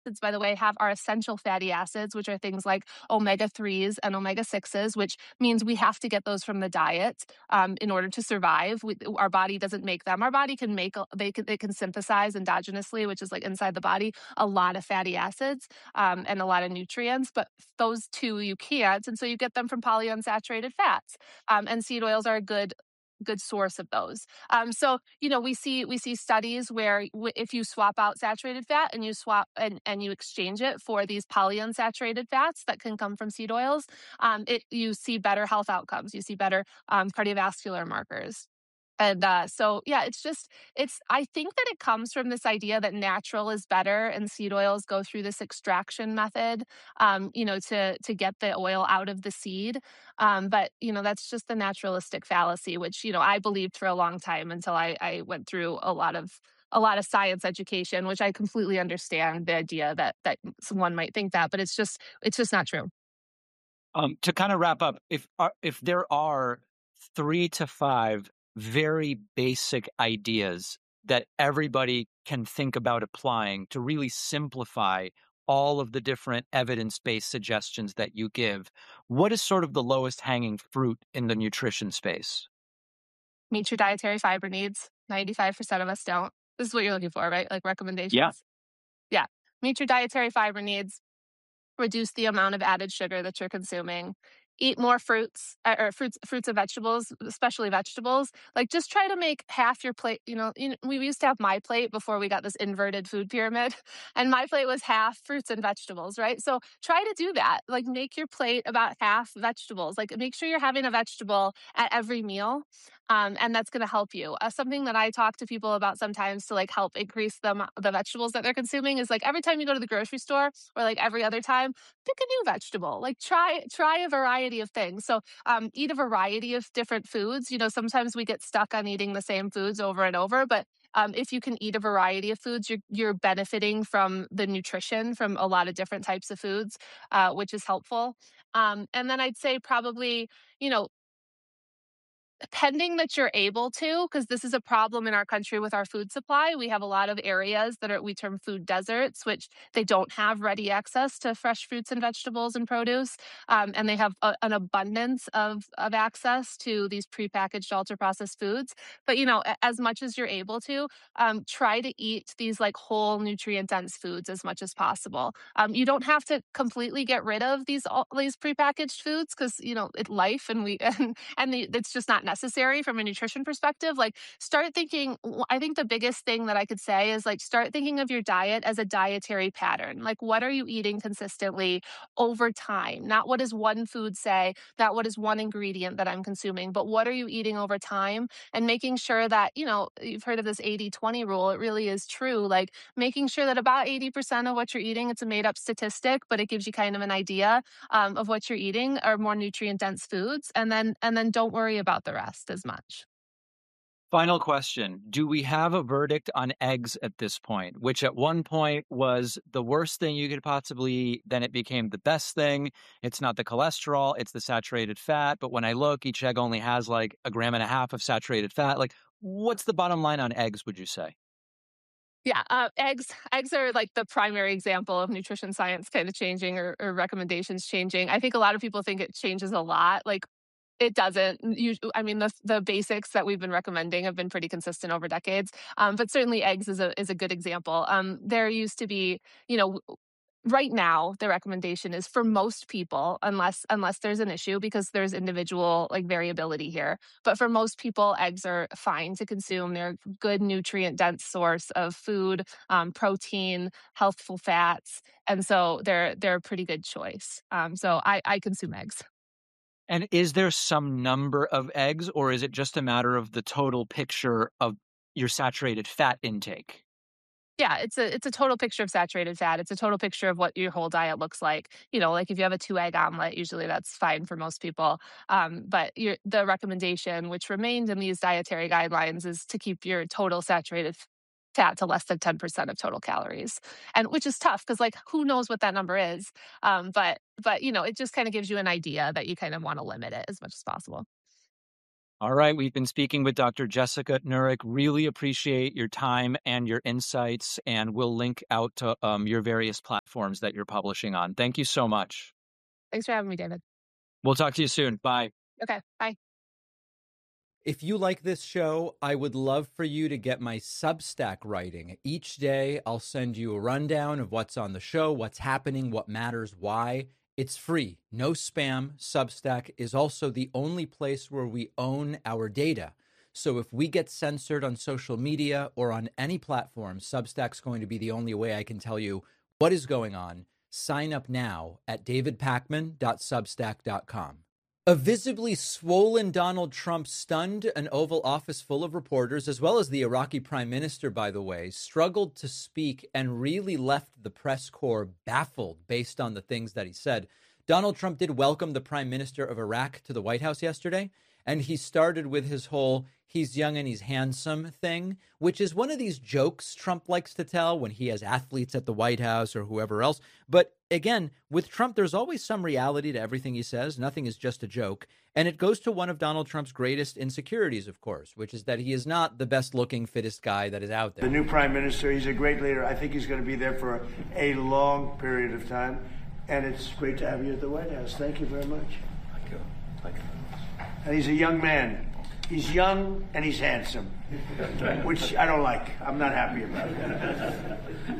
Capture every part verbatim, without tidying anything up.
acids, by the way, have our essential fatty acids, which are things like omega threes and omega sixes, which means we have to get those from the diet um, in order to survive. We, our body doesn't make them. Our body can make, they can, they can synthesize endogenously, which is like inside the body, a lot of fatty acids um, and a lot of nutrients, but those two you can't. And so you get them from polyunsaturated fats. Um, and seed oils are a good good source of those. Um, so you know we see we see studies where w- if you swap out saturated fat and you swap and, and you exchange it for these polyunsaturated fats that can come from seed oils, um, it you see better health outcomes. You see better um, cardiovascular markers. And uh, so, yeah, it's just, it's, I think that it comes from this idea that natural is better and seed oils go through this extraction method, um, you know, to, to get the oil out of the seed. Um, but, you know, that's just the naturalistic fallacy, which, you know, I believed for a long time until I, I went through a lot of, a lot of science education, which I completely understand the idea that, that someone might think that, but it's just, it's just not true. Um, to kind of wrap up, if uh, if there are three to five very basic ideas that everybody can think about applying to really simplify all of the different evidence-based suggestions that you give, what is sort of the lowest hanging fruit in the nutrition space? Meet your dietary fiber needs. ninety-five percent of us don't. This is what you're looking for, right? Like Yeah. recommendations. Yeah. Meet your dietary fiber needs, reduce the amount of added sugar that you're consuming, eat more fruits uh, or fruits fruits and vegetables, especially vegetables. Like just try to make half your plate, you know, you know, we used to have my plate before we got this inverted food pyramid, and my plate was half fruits and vegetables, right? So try to do that. Like make your plate about half vegetables. Like make sure you're having a vegetable at every meal. Um, and that's going to help you. Uh, something that I talk to people about sometimes to like help increase the, amo- the vegetables that they're consuming is like every time you go to the grocery store or like every other time, pick a new vegetable. Like try try a variety of things. So um, eat a variety of different foods. You know, sometimes we get stuck on eating the same foods over and over, but um, if you can eat a variety of foods, you're you're benefiting from the nutrition from a lot of different types of foods, uh, which is helpful. Um, and then I'd say probably, you know, pending that you're able to, because this is a problem in our country with our food supply. We have a lot of areas that are we term food deserts, which they don't have ready access to fresh fruits and vegetables and produce, um, and they have a, an abundance of of access to these prepackaged, ultra processed foods. But you know, as much as you're able to, um, try to eat these like whole nutrient dense foods as much as possible. Um, you don't have to completely get rid of these all these prepackaged foods because you know it's life and we and and the, it's just not necessary from a nutrition perspective. Like start thinking, I think the biggest thing that I could say is like start thinking of your diet as a dietary pattern. Like what are you eating consistently over time? Not what does one food say, not what is one ingredient that I'm consuming, but what are you eating over time? And making sure that, you know, you've heard of this eighty twenty rule. It really is true. Like making sure that about eighty percent of what you're eating, it's a made up statistic, but it gives you kind of an idea um, of what you're eating are more nutrient dense foods. And then, and then don't worry about the rest as much. Final question. Do we have a verdict on eggs at this point, which at one point was the worst thing you could possibly eat? Then it became the best thing. It's not the cholesterol, it's the saturated fat. But when I look, each egg only has like a gram and a half of saturated fat. Like, what's the bottom line on eggs, would you say? Yeah, uh, eggs. Eggs are like the primary example of nutrition science kind of changing or, or recommendations changing. I think a lot of people think it changes a lot. Like it doesn't. You, I mean, the the basics that we've been recommending have been pretty consistent over decades. Um, but certainly, eggs is a is a good example. Um, there used to be, you know, right now the recommendation is for most people, unless unless there's an issue because there's individual like variability here, but for most people eggs are fine to consume. They're a good nutrient dense source of food, um, protein, healthful fats, and so they're they're a pretty good choice. Um, so i i consume eggs. And is there some number of eggs, or is it just a matter of the total picture of your saturated fat intake? Yeah, it's a it's a total picture of saturated fat. It's a total picture of what your whole diet looks like. You know, like if you have a two egg omelet, usually that's fine for most people. Um, but your, the recommendation, which remained in these dietary guidelines, is to keep your total saturated f- fat to less than ten percent of total calories, and which is tough because like who knows what that number is. Um, but but you know, it just kind of gives you an idea that you kind of want to limit it as much as possible. All right. We've been speaking with Doctor Jessica Nurick. Really appreciate your time and your insights, and we'll link out to um, your various platforms that you're publishing on. Thank you so much. Thanks for having me, David. We'll talk to you soon. Bye. Okay, bye. If you like this show, I would love for you to get my Substack writing. Each day, I'll send you a rundown of what's on the show, what's happening, what matters, why. It's free, no spam. Substack is also the only place where we own our data. So if we get censored on social media or on any platform, Substack's going to be the only way I can tell you what is going on. Sign up now at david pakman dot substack dot com. A visibly swollen Donald Trump stunned an Oval Office full of reporters, as well as the Iraqi prime minister, by the way, struggled to speak and really left the press corps baffled based on the things that he said. Donald Trump did welcome the prime minister of Iraq to the White House yesterday, and he started with his whole he's young and he's handsome thing, which is one of these jokes Trump likes to tell when he has athletes at the White House or whoever else. But again, with Trump, there's always some reality to everything he says. Nothing is just a joke. And it goes to one of Donald Trump's greatest insecurities, of course, which is that he is not the best looking, fittest guy that is out there. The new prime minister, he's a great leader. I think he's going to be there for a long period of time. And it's great to have you at the White House. Thank you very much. Thank you. Thank you. And he's a young man. He's young and he's handsome, which I don't like. I'm not happy about it.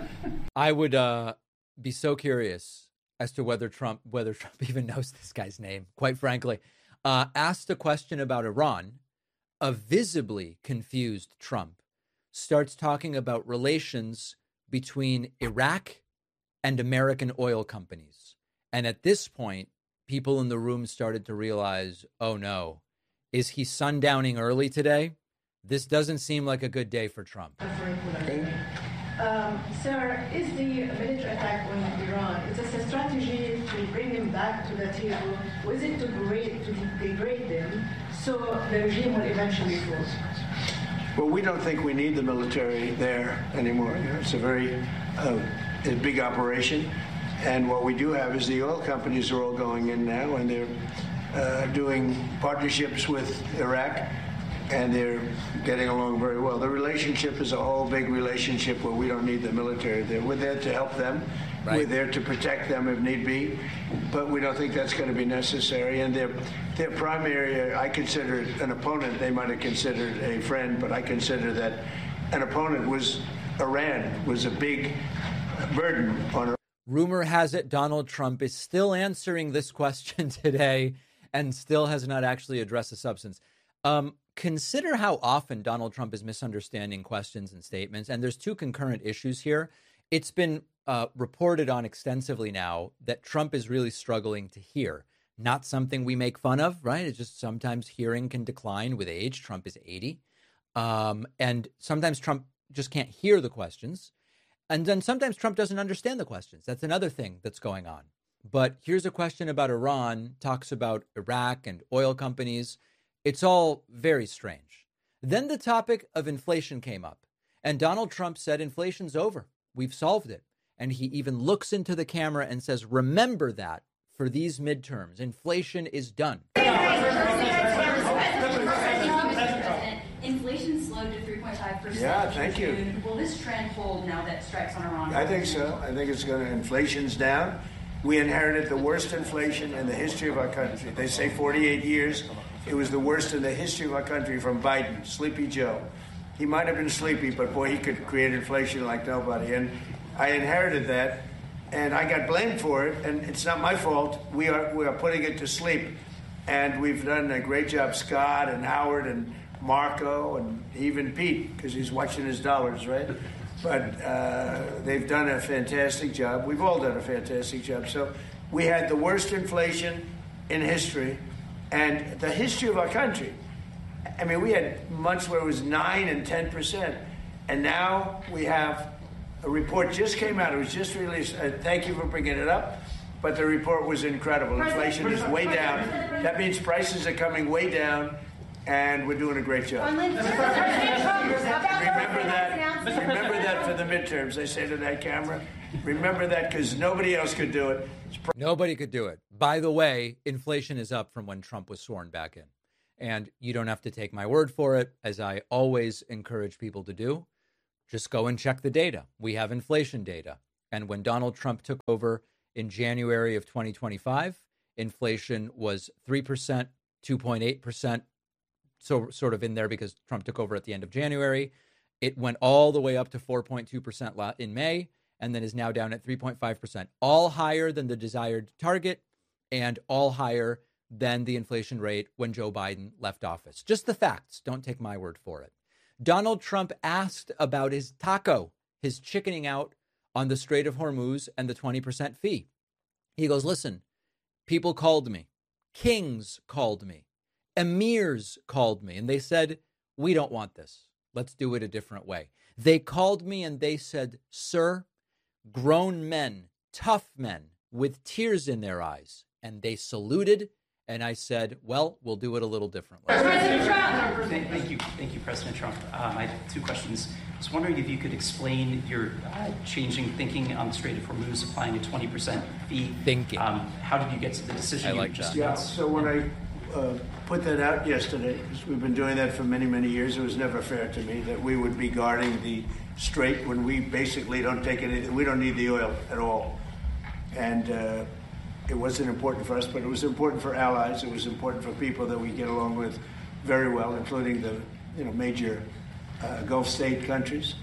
I would uh, be so curious as to whether Trump, whether Trump even knows this guy's name, quite frankly. Uh, asked a question about Iran, a visibly confused Trump starts talking about relations between Iraq and American oil companies. And at this point, people in the room started to realize, oh no, is he sundowning early today? This doesn't seem like a good day for Trump. Okay. Um, sir, is the military attack on Iran, is this a strategy to bring them back to the table? Or is it to, grade, to degrade them so the regime will eventually fall? Well, we don't think we need the military there anymore. You know, it's a very uh, a big operation. And what we do have is the oil companies are all going in now, and they're uh, doing partnerships with Iraq, and they're getting along very well. The relationship is a whole big relationship where we don't need the military there. We're there to help them. Right. We're there to protect them if need be, but we don't think that's going to be necessary. And their their primary, I consider an opponent. They might have considered a friend, but I consider that an opponent was Iran, was a big burden on Iran. Rumor has it Donald Trump is still answering this question today and still has not actually addressed the substance. Um, consider how often Donald Trump is misunderstanding questions and statements. And there's two concurrent issues here. It's been uh, reported on extensively now that Trump is really struggling to hear. Not something we make fun of, right? It's just sometimes hearing can decline with age. Trump is eighty. Um, and sometimes Trump just can't hear the questions. And then sometimes Trump doesn't understand the questions. That's another thing that's going on. But here's a question about Iran, talks about Iraq and oil companies. It's all very strange. Then the topic of inflation came up, and Donald Trump said inflation's over. We've solved it. And he even looks into the camera and says, remember that for these midterms. Inflation is done. Inflation slowed to three point five percent. Yeah, thank you. Will this trend hold now that strikes on Iran? I think so. I think it's going to, inflation's down. We inherited the worst inflation in the history of our country. They say forty-eight years. It was the worst in the history of our country from Biden, Sleepy Joe. He might have been sleepy, but boy, he could create inflation like nobody. And I inherited that, and I got blamed for it, and it's not my fault. We are we are putting it to sleep. And we've done a great job, Scott and Howard and Marco and even Pete, because he's watching his dollars, right? But uh, they've done a fantastic job. We've all done a fantastic job. So we had the worst inflation in history and the history of our country. I mean, we had months where it was nine and ten percent. And now we have a report just came out. It was just released. Uh, thank you for bringing it up. But the report was incredible. Inflation is way down. That means prices are coming way down. And we're doing a great job. Remember that. Remember that for the midterms. I say to that camera, remember that because nobody else could do it. Nobody could do it. By the way, inflation is up from when Trump was sworn back in. And you don't have to take my word for it, as I always encourage people to do. Just go and check the data. We have inflation data. And when Donald Trump took over in January of twenty twenty-five, inflation was three percent, two point eight percent, so sort of in there because Trump took over at the end of January. It went all the way up to four point two percent in May, and then is now down at three point five percent, all higher than the desired target and all higher than the inflation rate when Joe Biden left office. Just the facts. Don't take my word for it. Donald Trump asked about his taco, his chickening out on the Strait of Hormuz and the twenty percent fee. He goes, listen, people called me. Kings called me. Emirs called me. And they said, we don't want this. Let's do it a different way. They called me and they said, sir, grown men, tough men with tears in their eyes. And they saluted. And I said, well, we'll do it a little differently. President Trump. Thank, thank you. Thank you, President Trump. Um, I have two questions. I was wondering if you could explain your uh, changing thinking on the Strait of Hormuz, applying a twenty percent fee. Thinking. Um, how did you get to the decision? I like you just that. Yeah, so when I uh, put that out yesterday, because we've been doing that for many, many years, it was never fair to me that we would be guarding the Strait when we basically don't take anything. We don't need the oil at all. And uh, it wasn't important for us, but it was important for allies. It was important for people that we get along with very well, including the you know major uh, Gulf state countries.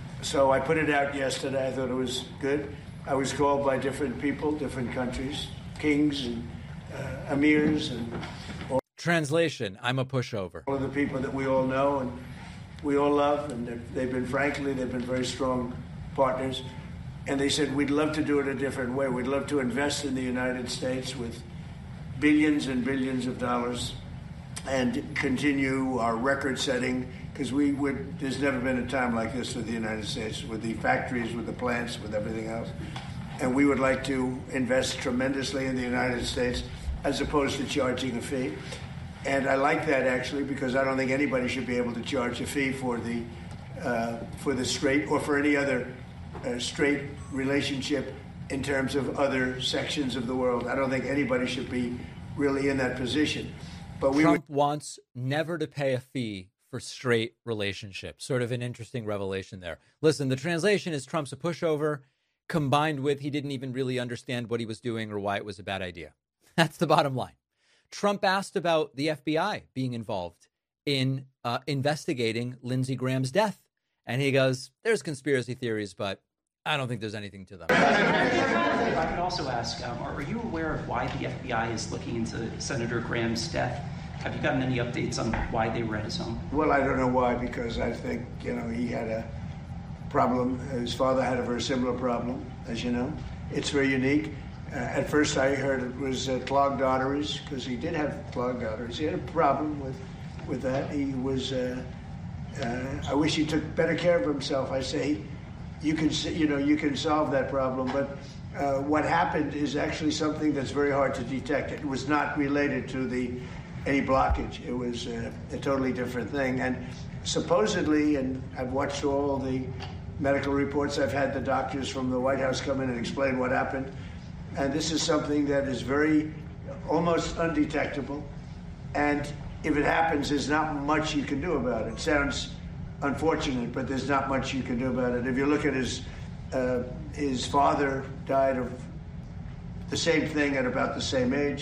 So I put it out yesterday. I thought it was good. I was called by different people, different countries, kings and uh, emirs and all. Translation, I'm a pushover. All of the people that we all know and we all love, and they've been, frankly, they've been very strong partners. And they said, we'd love to do it a different way. We'd love to invest in the United States with billions and billions of dollars and continue our record setting, because we would, there's never been a time like this for the United States, with the factories, with the plants, with everything else. And we would like to invest tremendously in the United States as opposed to charging a fee. And I like that, actually, because I don't think anybody should be able to charge a fee for the, uh, for the Strait or for any other Uh, straight relationship in terms of other sections of the world. I don't think anybody should be really in that position. But we Trump would- wants never to pay a fee for straight relationships. Sort of an interesting revelation there. Listen, the translation is Trump's a pushover, combined with he didn't even really understand what he was doing or why it was a bad idea. That's the bottom line. Trump asked about the F B I being involved in uh, investigating Lindsey Graham's death. And he goes, there's conspiracy theories, but I don't think there's anything to them. If I could also ask, um, are you aware of why the F B I is looking into Senator Graham's death? Have you gotten any updates on why they were at his home? Well, I don't know why, because I think, you know, he had a problem. His father had a very similar problem, as you know. It's very unique. Uh, at first I heard it was uh, clogged arteries, because he did have clogged arteries. He had a problem with, with that. He was... Uh, Uh, I wish he took better care of himself. I say, you can, you know, you can solve that problem, but uh, what happened is actually something that's very hard to detect. It was not related to the any blockage. It was uh, a totally different thing. And supposedly, and I've watched all the medical reports. I've had the doctors from the White House come in and explain what happened. And this is something that is very, almost undetectable. And if it happens, there's not much you can do about it. It sounds unfortunate, but there's not much you can do about it. If you look at his, uh, his father died of the same thing at about the same age.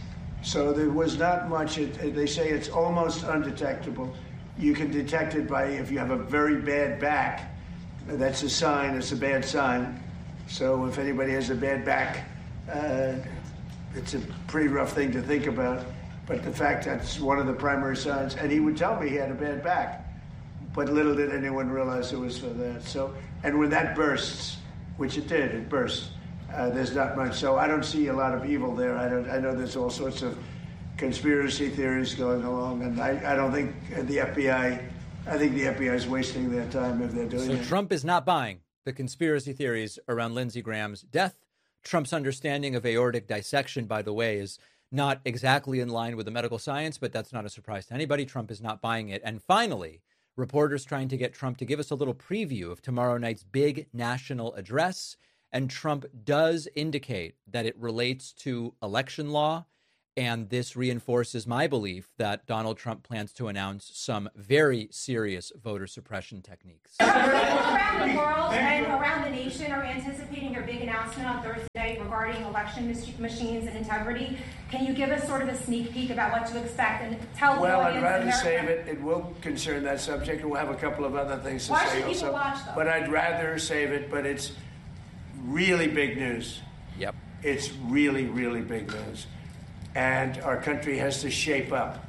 So there was not much. It, they say it's almost undetectable. You can detect it by, if you have a very bad back, that's a sign, it's a bad sign. So if anybody has a bad back, uh, it's a pretty rough thing to think about. But the fact that's one of the primary signs, and he would tell me he had a bad back, but little did anyone realize it was for that. So, and when that bursts, which it did, it burst, uh, there's not much. So I don't see a lot of evil there. I don't. I know there's all sorts of conspiracy theories going along, and I, I don't think the F B I, I think the F B I is wasting their time if they're doing so it. So Trump is not buying the conspiracy theories around Lindsey Graham's death. Trump's understanding of aortic dissection, by the way, is not exactly in line with the medical science, but that's not a surprise to anybody. Trump is not buying it. And finally, reporters trying to get Trump to give us a little preview of tomorrow night's big national address. And Trump does indicate that it relates to election law And this reinforces my belief that Donald Trump plans to announce some very serious voter suppression techniques. Around the world and around the nation are anticipating your big announcement on Thursday regarding election machines and integrity. Can you give us sort of a sneak peek about what to expect and tell well, the audience? Well, I'd rather America- save it. It will concern that subject, and we'll have a couple of other things to Why say should people also. watch, though? But I'd rather save it, but it's really big news. Yep. It's really, really big news. And our country has to shape up.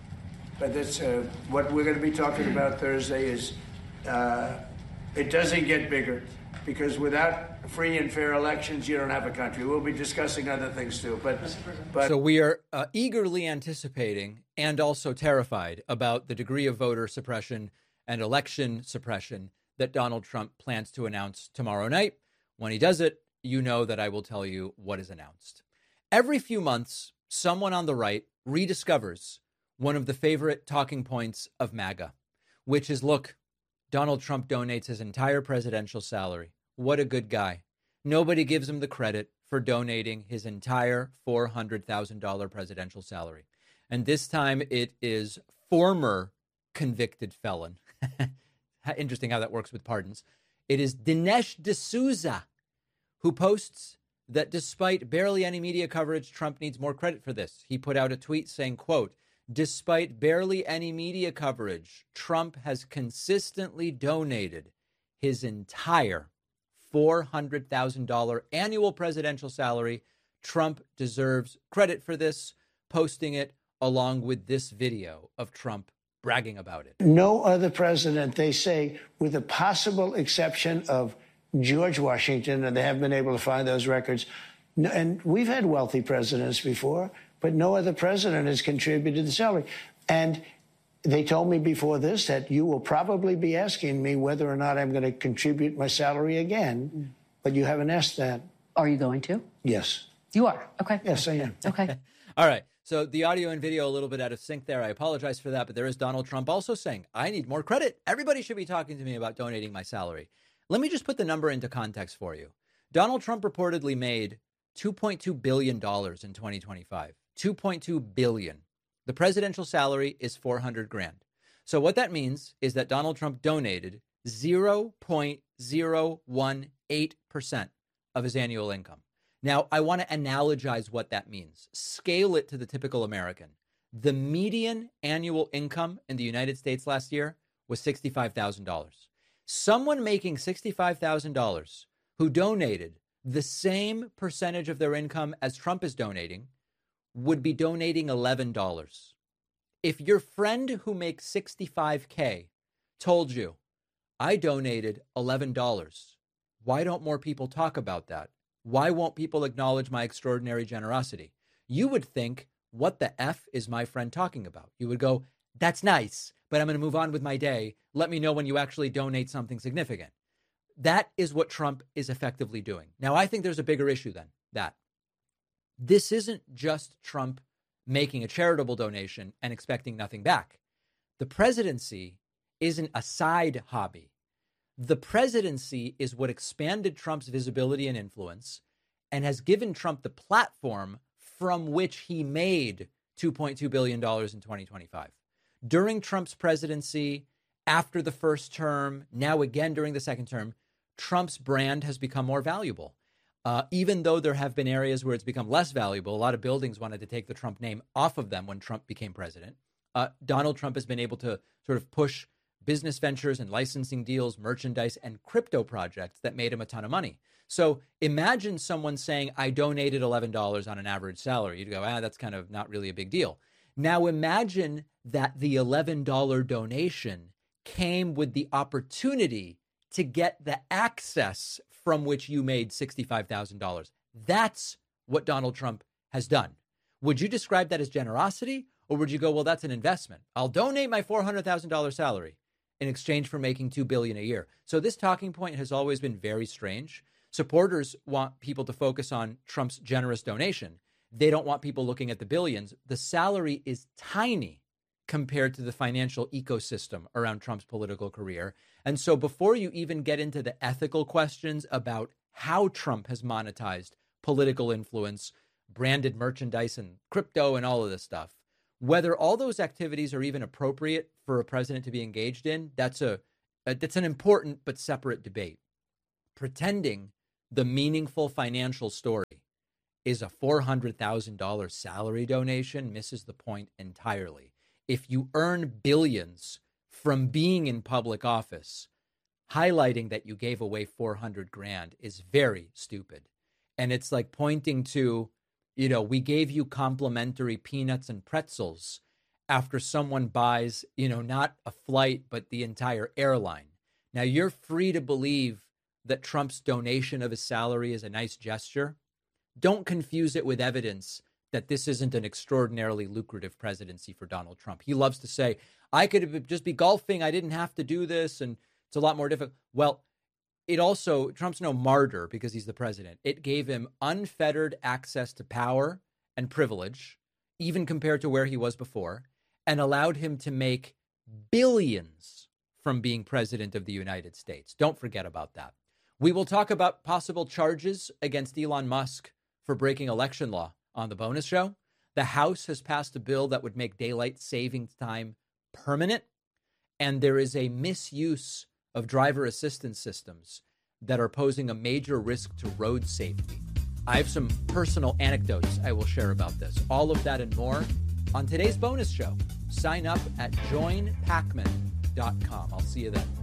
But that's uh, what we're going to be talking about Thursday is uh, it doesn't get bigger, because without free and fair elections, you don't have a country. We'll be discussing other things too. But, but so we are uh, eagerly anticipating and also terrified about the degree of voter suppression and election suppression that Donald Trump plans to announce tomorrow night. When he does it, you know that I will tell you what is announced. Every few months, someone on the right rediscovers one of the favorite talking points of MAGA, which is, look, Donald Trump donates his entire presidential salary. What a good guy. Nobody gives him the credit for donating his entire four hundred thousand dollars presidential salary. And this time it is former convicted felon. Interesting how that works with pardons. It is Dinesh D'Souza who posts that despite barely any media coverage, Trump needs more credit for this. He put out a tweet saying, quote, despite barely any media coverage, Trump has consistently donated his entire four hundred thousand dollars annual presidential salary. Trump deserves credit for this, posting it along with this video of Trump bragging about it. No other president, they say, with the possible exception of George Washington, and they haven't been able to find those records. And we've had wealthy presidents before, but no other president has contributed the salary. And they told me before this that you will probably be asking me whether or not I'm going to contribute my salary again, but you haven't asked that. Are you going to? Yes. You are? Okay. Yes, I am. Okay. All right. So the audio and video a little bit out of sync there. I apologize for that, but there is Donald Trump also saying, I need more credit. Everybody should be talking to me about donating my salary. Let me just put the number into context for you. Donald Trump reportedly made two point two billion dollars in twenty twenty-five. two point two billion dollars. The presidential salary is four hundred grand. So what that means is that Donald Trump donated zero point zero one eight percent of his annual income. Now, I want to analogize what that means. Scale it to the typical American. The median annual income in the United States last year was sixty-five thousand dollars. Someone making sixty-five thousand dollars who donated the same percentage of their income as Trump is donating would be donating eleven dollars. If your friend who makes sixty-five K told you, I donated eleven dollars, why don't more people talk about that? Why won't people acknowledge my extraordinary generosity? You would think, what the F is my friend talking about? You would go, that's nice, but I'm going to move on with my day. Let me know when you actually donate something significant. That is what Trump is effectively doing. Now, I think there's a bigger issue than that. This isn't just Trump making a charitable donation and expecting nothing back. The presidency isn't a side hobby. The presidency is what expanded Trump's visibility and influence and has given Trump the platform from which he made two point two billion dollars in twenty twenty-five. During Trump's presidency, after the first term, now again during the second term, Trump's brand has become more valuable. Uh, even though there have been areas where it's become less valuable, a lot of buildings wanted to take the Trump name off of them when Trump became president. Uh, Donald Trump has been able to sort of push business ventures and licensing deals, merchandise, and crypto projects that made him a ton of money. So imagine someone saying, I donated eleven dollars on an average salary. You'd go, ah, that's kind of not really a big deal. Now imagine that the eleven dollars donation came with the opportunity to get the access from which you made sixty-five thousand dollars. That's what Donald Trump has done. Would you describe that as generosity? Or would you go, well, that's an investment. I'll donate my four hundred thousand dollars salary in exchange for making two billion dollars a year. So this talking point has always been very strange. Supporters want people to focus on Trump's generous donation. They don't want people looking at the billions. The salary is tiny compared to the financial ecosystem around Trump's political career. And so before you even get into the ethical questions about how Trump has monetized political influence, branded merchandise and crypto and all of this stuff. Whether all those activities are even appropriate for a president to be engaged in, that's a, a that's an important but separate debate. Pretending the meaningful financial story is a four hundred thousand dollars salary donation misses the point entirely. If you earn billions from being in public office, highlighting that you gave away four hundred grand is very stupid. And it's like pointing to, you know, we gave you complimentary peanuts and pretzels after someone buys, you know, not a flight, but the entire airline. Now, you're free to believe that Trump's donation of his salary is a nice gesture. Don't confuse it with evidence that this isn't an extraordinarily lucrative presidency for Donald Trump. He loves to say, I could just be golfing. I didn't have to do this. And it's a lot more difficult. Well, it also, Trump's no martyr because he's the president. It gave him unfettered access to power and privilege, even compared to where he was before, and allowed him to make billions from being president of the United States. Don't forget about that. We will talk about possible charges against Elon Musk for breaking election law on the bonus show. The House has passed a bill that would make daylight savings time permanent. And there is a misuse of driver assistance systems that are posing a major risk to road safety. I have some personal anecdotes I will share about this. All of that and more on today's bonus show. Sign up at join pacman dot com. I'll see you then.